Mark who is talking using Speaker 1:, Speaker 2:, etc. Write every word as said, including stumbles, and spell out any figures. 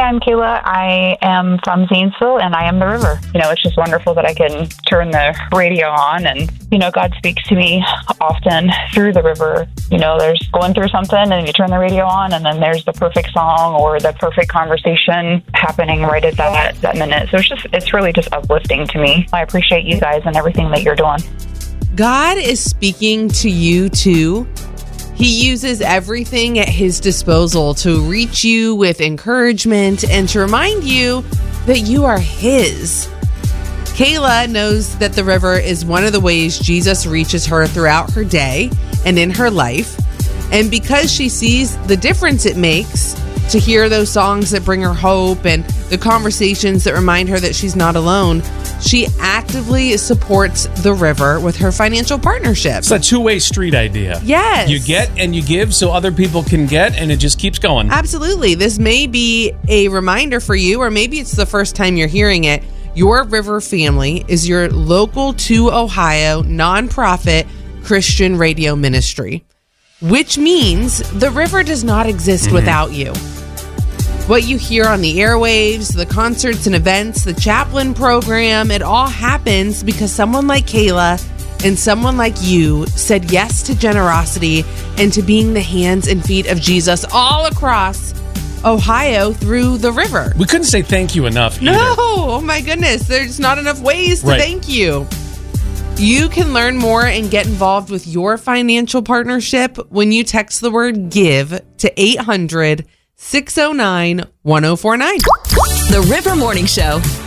Speaker 1: I'm Kayla. I am from Zanesville, and I am the river. You know, it's just wonderful that I can turn the radio on, and, you know, God speaks to me often through the river. You know, there's going through something, and you turn the radio on, and then there's the perfect song or the perfect conversation happening right at that, that minute. So it's just, it's really just uplifting to me. I appreciate you guys and everything that you're doing.
Speaker 2: God is speaking to you too. He uses everything at his disposal to reach you with encouragement and to remind you that you are his. Kayla knows that the river is one of the ways Jesus reaches her throughout her day and in her life. And because she sees the difference it makes to hear those songs that bring her hope and the conversations that remind her that she's not alone, she actively supports the river with her financial partnership.
Speaker 3: It's a two-way street idea.
Speaker 2: Yes.
Speaker 3: You get and you give so other people can get, and it just keeps going.
Speaker 2: Absolutely. This may be a reminder for you, or maybe it's the first time you're hearing it. Your River Family is your local to Ohio nonprofit Christian radio ministry, which means the river does not exist mm-hmm. without you. What you hear on the airwaves, the concerts and events, the chaplain program, it all happens because someone like Kayla and someone like you said yes to generosity and to being the hands and feet of Jesus all across Ohio through the river.
Speaker 3: We couldn't say thank you enough either.
Speaker 2: No, oh my goodness, there's not enough ways to
Speaker 3: right.
Speaker 2: thank you. You can learn more and get involved with your financial partnership when you text the word GIVE to eight hundred, six oh nine, one oh four nine.
Speaker 4: The River Morning Show.